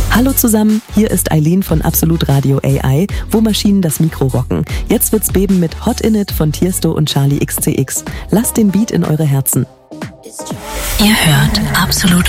Hallo zusammen, hier ist Eileen von Absolut Radio AI, wo Maschinen das Mikro rocken. Jetzt wird's beben mit Hot In It von Tiesto und Charlie XCX. Lasst den Beat in eure Herzen. Ihr hört Absolut